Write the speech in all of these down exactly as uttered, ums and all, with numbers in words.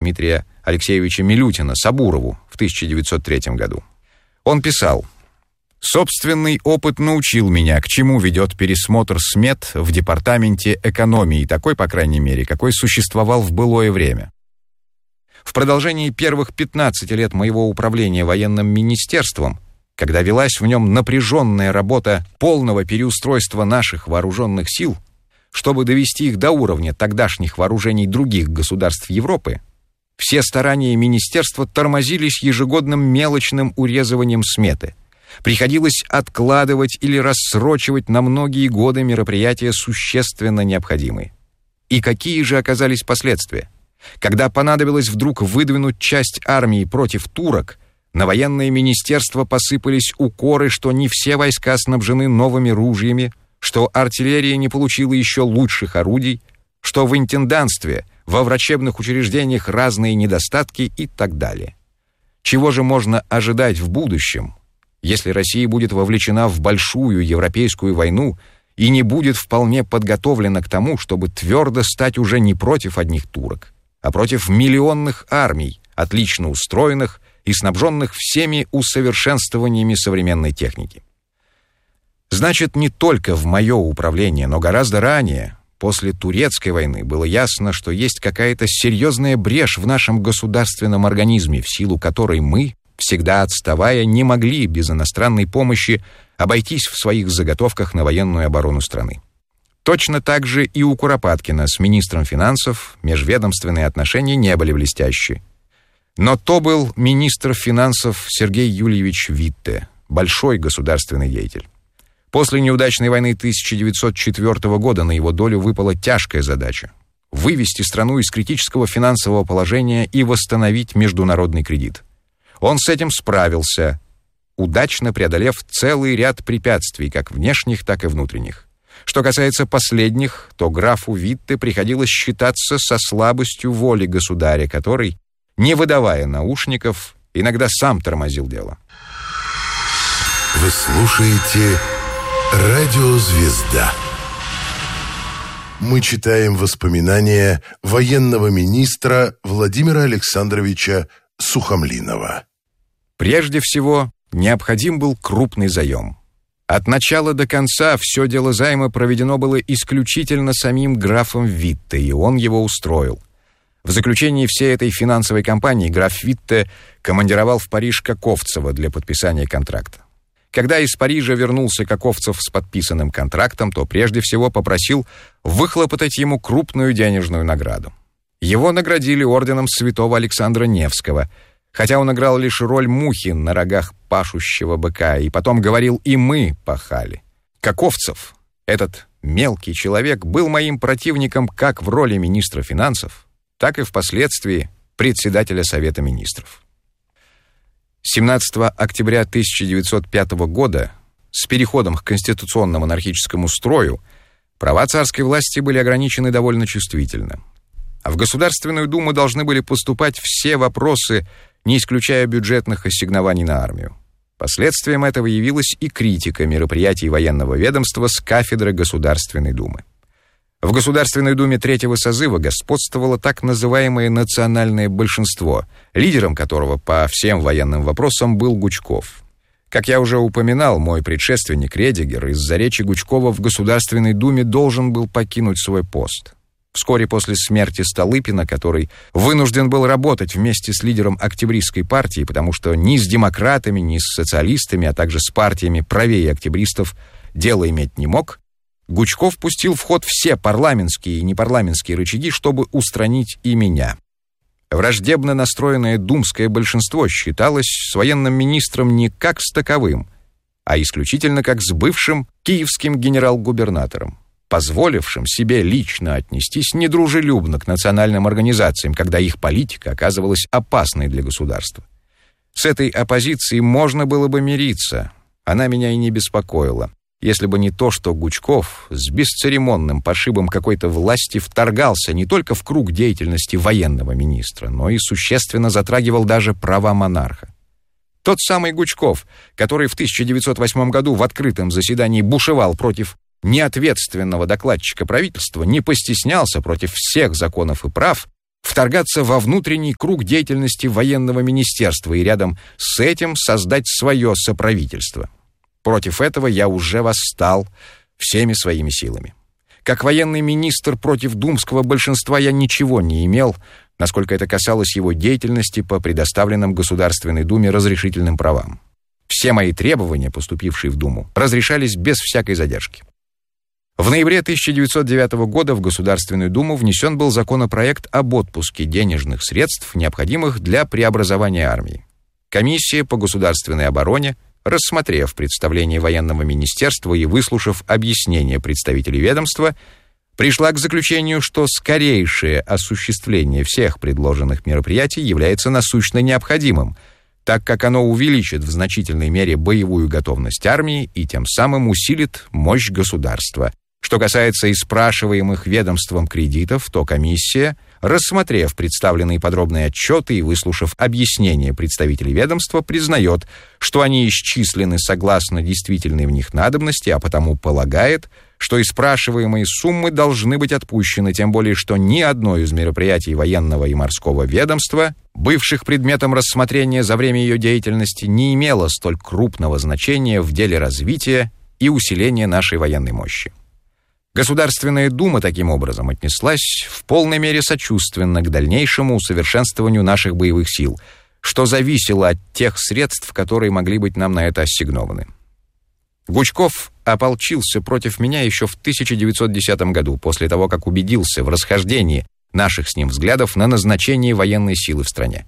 Дмитрия Алексеевича Милютина Сабурову в тысяча девятьсот третьем году. Он писал: «Собственный опыт научил меня, к чему ведет пересмотр смет в департаменте экономии, такой, по крайней мере, какой существовал в былое время. В продолжении первых пятнадцати лет моего управления военным министерством, когда велась в нем напряженная работа полного переустройства наших вооруженных сил, чтобы довести их до уровня тогдашних вооружений других государств Европы, все старания министерства тормозились ежегодным мелочным урезыванием сметы. Приходилось откладывать или рассрочивать на многие годы мероприятия существенно необходимые. И какие же оказались последствия? Когда понадобилось вдруг выдвинуть часть армии против турок, на военное министерство посыпались укоры, что не все войска снабжены новыми ружьями, что артиллерия не получила еще лучших орудий, что в интендантстве, во врачебных учреждениях разные недостатки и так далее. Чего же можно ожидать в будущем, если Россия будет вовлечена в большую европейскую войну и не будет вполне подготовлена к тому, чтобы твердо стать уже не против одних турок, а против миллионных армий, отлично устроенных и снабженных всеми усовершенствованиями современной техники? Значит, не только в мое управление, но гораздо ранее, после Турецкой войны, было ясно, что есть какая-то серьезная брешь в нашем государственном организме, в силу которой мы, всегда отставая, не могли без иностранной помощи обойтись в своих заготовках на военную оборону страны. Точно так же и у Куропаткина с министром финансов межведомственные отношения не были блестящие. Но то был министр финансов Сергей Юльевич Витте, большой государственный деятель. После неудачной войны тысяча девятьсот четвёртого года на его долю выпала тяжкая задача — вывести страну из критического финансового положения и восстановить международный кредит. Он с этим справился, удачно преодолев целый ряд препятствий, как внешних, так и внутренних. Что касается последних, то графу Витте приходилось считаться со слабостью воли государя, который, не выдавая наушников, иногда сам тормозил дело. Вы слушаете «Радио Звезда». Мы читаем воспоминания военного министра Владимира Александровича Сухомлинова. Прежде всего, необходим был крупный заем. От начала до конца все дело займа проведено было исключительно самим графом Витте, и он его устроил. В заключении всей этой финансовой кампании граф Витте командировал в Париж Каковцева для подписания контракта. Когда из Парижа вернулся Каковцев с подписанным контрактом, то прежде всего попросил выхлопотать ему крупную денежную награду. Его наградили орденом святого Александра Невского, хотя он играл лишь роль мухи на рогах пашущего быка, и потом говорил: «И мы пахали». Каковцев, этот мелкий человек, был моим противником как в роли министра финансов, так и впоследствии председателя Совета министров. семнадцатого октября тысяча девятьсот пятого года, с переходом к конституционно-монархическому строю, права царской власти были ограничены довольно чувствительно. А в Государственную Думу должны были поступать все вопросы, не исключая бюджетных ассигнований на армию. Последствием этого явилась и критика мероприятий военного ведомства с кафедры Государственной Думы. В Государственной Думе третьего созыва господствовало так называемое национальное большинство, лидером которого по всем военным вопросам был Гучков. Как я уже упоминал, мой предшественник Редигер из-за речи Гучкова в Государственной Думе должен был покинуть свой пост. Вскоре после смерти Столыпина, который вынужден был работать вместе с лидером Октябристской партии, потому что ни с демократами, ни с социалистами, а также с партиями правее октябристов дело иметь не мог, Гучков пустил в ход все парламентские и непарламентские рычаги, чтобы устранить и меня. Враждебно настроенное думское большинство считалось с военным министром не как с таковым, а исключительно как с бывшим киевским генерал-губернатором, позволившим себе лично отнестись недружелюбно к национальным организациям, когда их политика оказывалась опасной для государства. С этой оппозицией можно было бы мириться, она меня и не беспокоила, если бы не то, что Гучков с бесцеремонным пошибом какой-то власти вторгался не только в круг деятельности военного министра, но и существенно затрагивал даже права монарха. Тот самый Гучков, который в тысяча девятьсот восьмом году в открытом заседании бушевал против неответственного докладчика правительства, не постеснялся против всех законов и прав вторгаться во внутренний круг деятельности военного министерства и рядом с этим создать свое соправительство. Против этого я уже восстал всеми своими силами. Как военный министр против думского большинства я ничего не имел, насколько это касалось его деятельности по предоставленным Государственной Думе разрешительным правам. Все мои требования, поступившие в Думу, разрешались без всякой задержки. В ноябре тысяча девятьсот девятого года в Государственную Думу внесен был законопроект об отпуске денежных средств, необходимых для преобразования армии. Комиссия по государственной обороне, рассмотрев представление военного министерства и выслушав объяснения представителей ведомства, пришла к заключению, что скорейшее осуществление всех предложенных мероприятий является насущно необходимым, так как оно увеличит в значительной мере боевую готовность армии и тем самым усилит мощь государства. Что касается испрашиваемых ведомством кредитов, то комиссия, рассмотрев представленные подробные отчеты и выслушав объяснения представителей ведомства, признает, что они исчислены согласно действительной в них надобности, а потому полагает, что испрашиваемые суммы должны быть отпущены, тем более что ни одно из мероприятий военного и морского ведомства, бывших предметом рассмотрения за время ее деятельности, не имело столь крупного значения в деле развития и усиления нашей военной мощи. Государственная Дума таким образом отнеслась в полной мере сочувственно к дальнейшему усовершенствованию наших боевых сил, что зависело от тех средств, которые могли быть нам на это ассигнованы. Гучков ополчился против меня еще в тысяча девятьсот десятом году, после того, как убедился в расхождении наших с ним взглядов на назначение военной силы в стране.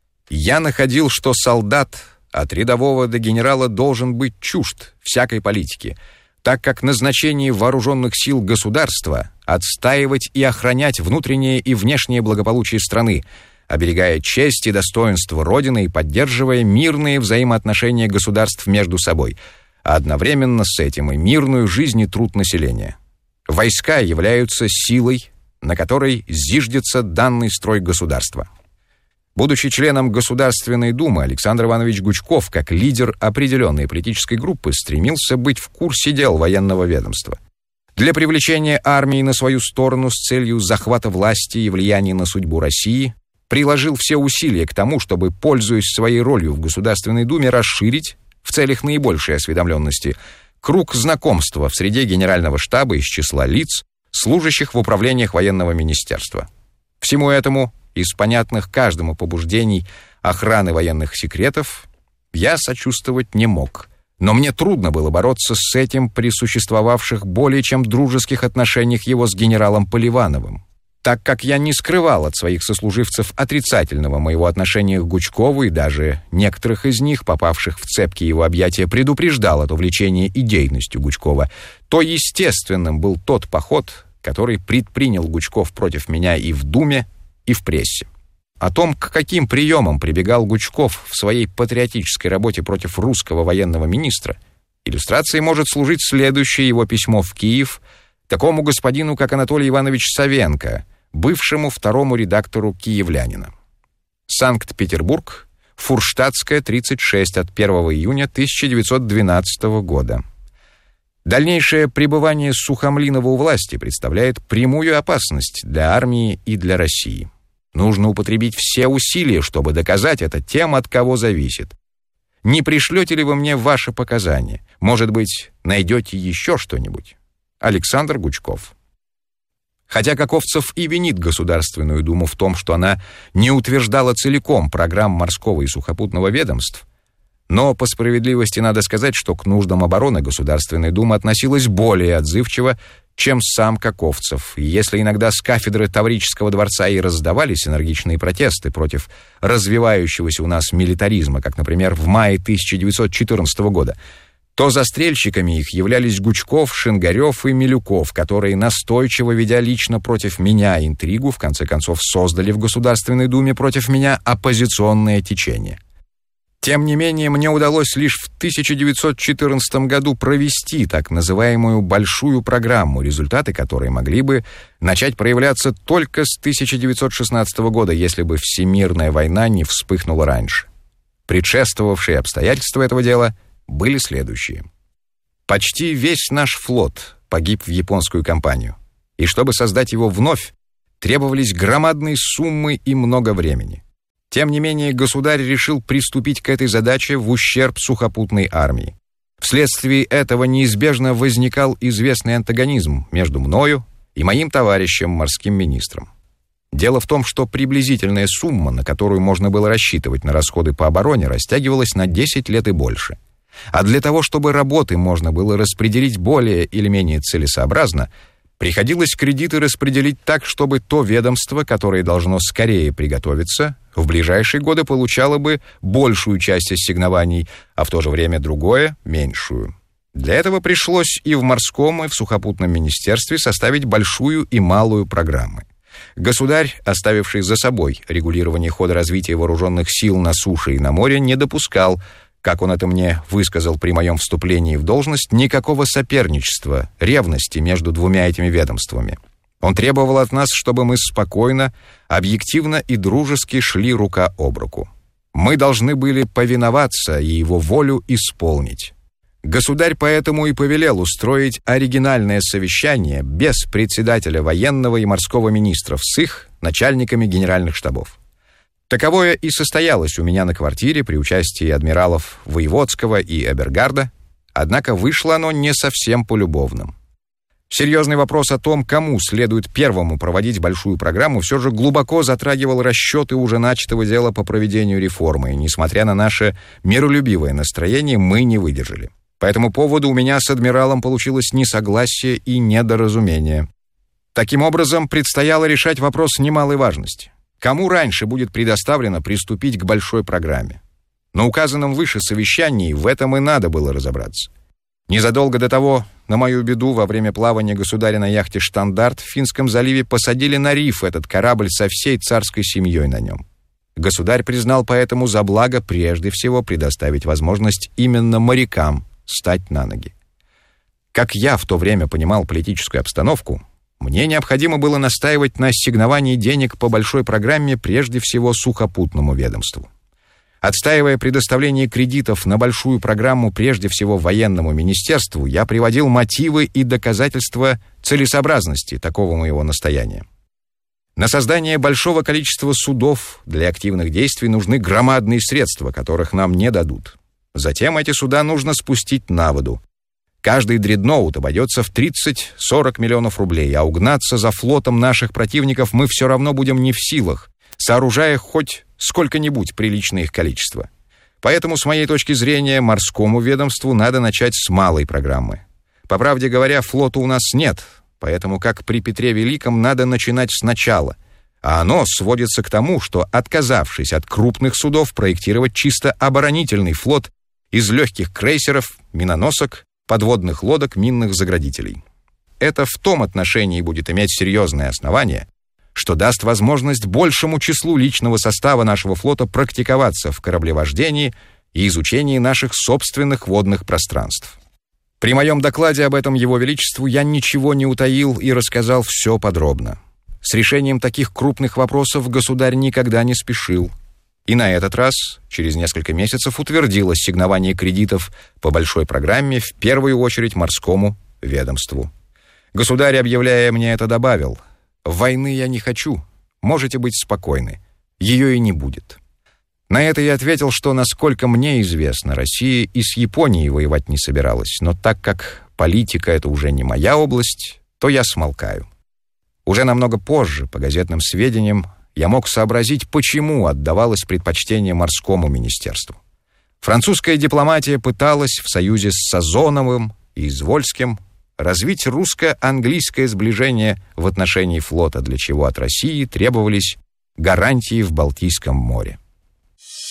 Я находил, что солдат от рядового до генерала должен быть чужд всякой политики, так как назначение вооруженных сил государства отстаивать и охранять внутреннее и внешнее благополучие страны, оберегая честь и достоинство Родины и поддерживая мирные взаимоотношения государств между собой, а одновременно с этим и мирную жизнь и труд населения. Войска являются силой, на которой зиждется данный строй государства. Будучи членом Государственной Думы, Александр Иванович Гучков, как лидер определенной политической группы, стремился быть в курсе дел военного ведомства. Для привлечения армии на свою сторону с целью захвата власти и влияния на судьбу России приложил все усилия к тому, чтобы, пользуясь своей ролью в Государственной Думе, расширить, в целях наибольшей осведомленности, круг знакомства в среде Генерального штаба из числа лиц, служащих в управлениях военного министерства. Всему этому, из понятных каждому побуждений охраны военных секретов, я сочувствовать не мог. Но мне трудно было бороться с этим при существовавших более чем дружеских отношениях его с генералом Поливановым, так как я не скрывал от своих сослуживцев отрицательного моего отношения к Гучкову и даже некоторых из них, попавших в цепкие его объятия, предупреждал от увлечения идейностью Гучкова, то естественным был тот поход, который предпринял Гучков против меня и в Думе, и в прессе. О том, к каким приемам прибегал Гучков в своей патриотической работе против русского военного министра, иллюстрацией может служить следующее его письмо в Киев такому господину, как Анатолий Иванович Савенко, бывшему второму редактору «Киевлянина». Санкт-Петербург, Фурштадтская, тридцать шесть, от первого июня тысяча девятьсот двенадцатого года. Дальнейшее пребывание Сухомлинова у власти представляет прямую опасность для армии и для России. Нужно употребить все усилия, чтобы доказать это тем, от кого зависит. Не пришлете ли вы мне ваши показания? Может быть, найдете еще что-нибудь? Александр Гучков. Хотя Каковцев и винит Государственную Думу в том, что она не утверждала целиком программ морского и сухопутного ведомств, но по справедливости надо сказать, что к нуждам обороны Государственная Дума относилась более отзывчиво, чем сам Каковцев. И если иногда с кафедры Таврического дворца и раздавались энергичные протесты против развивающегося у нас милитаризма, как, например, в мае тысяча девятьсот четырнадцатого года, то застрельщиками их являлись Гучков, Шингарев и Милюков, которые, настойчиво ведя лично против меня интригу, в конце концов создали в Государственной Думе против меня оппозиционное течение. Тем не менее, мне удалось лишь в тысяча девятьсот четырнадцатом году провести так называемую «большую программу», результаты которой могли бы начать проявляться только с тысяча девятьсот шестнадцатого года, если бы Всемирная война не вспыхнула раньше. Предшествовавшие обстоятельства этого дела были следующие. Почти весь наш флот погиб в японскую кампанию, и чтобы создать его вновь, требовались громадные суммы и много времени. Тем не менее, государь решил приступить к этой задаче в ущерб сухопутной армии. Вследствие этого неизбежно возникал известный антагонизм между мною и моим товарищем, морским министром. Дело в том, что приблизительная сумма, на которую можно было рассчитывать на расходы по обороне, растягивалась на десять лет и больше. А для того, чтобы работы можно было распределить более или менее целесообразно, приходилось кредиты распределить так, чтобы то ведомство, которое должно скорее приготовиться, в ближайшие годы получало бы большую часть ассигнований, а в то же время другое — меньшую. Для этого пришлось и в морском, и в сухопутном министерстве составить большую и малую программы. Государь, оставивший за собой регулирование хода развития вооруженных сил на суше и на море, не допускал, как он это мне высказал при моем вступлении в должность, никакого соперничества, ревности между двумя этими ведомствами. Он требовал от нас, чтобы мы спокойно, объективно и дружески шли рука об руку. Мы должны были повиноваться и его волю исполнить. Государь поэтому и повелел устроить оригинальное совещание без председателя военного и морского министров с их начальниками генеральных штабов. Таковое и состоялось у меня на квартире при участии адмиралов Воеводского и Эбергарда, однако вышло оно не совсем полюбовным. Серьезный вопрос о том, кому следует первому проводить большую программу, все же глубоко затрагивал расчеты уже начатого дела по проведению реформы, и, несмотря на наше миролюбивое настроение, мы не выдержали. По этому поводу у меня с адмиралом получилось несогласие и недоразумение. Таким образом, предстояло решать вопрос немалой важности. Кому раньше будет предоставлено приступить к большой программе? На указанном выше совещании в этом и надо было разобраться. Незадолго до того, на мою беду, во время плавания государя на яхте «Штандарт» в Финском заливе посадили на риф этот корабль со всей царской семьей на нем. Государь признал поэтому за благо прежде всего предоставить возможность именно морякам стать на ноги. Как я в то время понимал политическую обстановку, мне необходимо было настаивать на ассигновании денег по большой программе прежде всего сухопутному ведомству. Отстаивая предоставление кредитов на большую программу прежде всего военному министерству, я приводил мотивы и доказательства целесообразности такого моего настояния. На создание большого количества судов для активных действий нужны громадные средства, которых нам не дадут. Затем эти суда нужно спустить на воду. Каждый дредноут обойдется в тридцать-сорок миллионов рублей, а угнаться за флотом наших противников мы все равно будем не в силах, сооружая хоть сколько-нибудь приличное их количество. Поэтому, с моей точки зрения, морскому ведомству надо начать с малой программы. По правде говоря, флота у нас нет, поэтому, как при Петре Великом, надо начинать сначала. А оно сводится к тому, что, отказавшись от крупных судов, проектировать чисто оборонительный флот из легких крейсеров, миноносок, подводных лодок, минных заградителей. Это в том отношении будет иметь серьезное основание, что даст возможность большему числу личного состава нашего флота практиковаться в кораблевождении и изучении наших собственных водных пространств. При моем докладе об этом Его Величеству я ничего не утаил и рассказал все подробно. С решением таких крупных вопросов государь никогда не спешил. И на этот раз, через несколько месяцев, утвердил ассигнование кредитов по большой программе, в первую очередь морскому ведомству. Государь, объявляя мне это, добавил: «Войны я не хочу, можете быть спокойны, ее и не будет». На это я ответил, что, насколько мне известно, Россия и с Японией воевать не собиралась, но так как политика — это уже не моя область, то я смолкаю. Уже намного позже, по газетным сведениям, я мог сообразить, почему отдавалось предпочтение морскому министерству. Французская дипломатия пыталась в союзе с Сазоновым и Извольским развить русско-английское сближение в отношении флота, для чего от России требовались гарантии в Балтийском море.